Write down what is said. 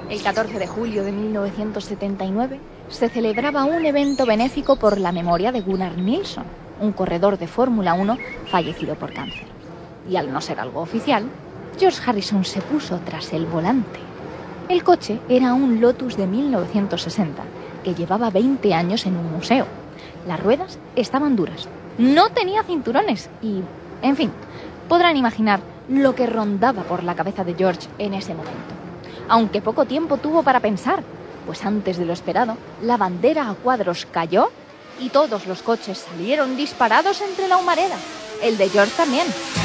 El 14 de julio de 1979 se celebraba un evento benéfico por la memoria de Gunnar Nilsson, un corredor de Fórmula 1 fallecido por cáncer. Y al no ser algo oficial, George Harrison se puso tras el volante. El coche era un Lotus de 1960, que llevaba 20 años en un museo. Las ruedas estaban duras, no tenía cinturones y, en fin, podrán imaginar lo que rondaba por la cabeza de George en ese momento. Aunque poco tiempo tuvo para pensar, pues antes de lo esperado, la bandera a cuadros cayó y todos los coches salieron disparados entre la humareda. El de George también.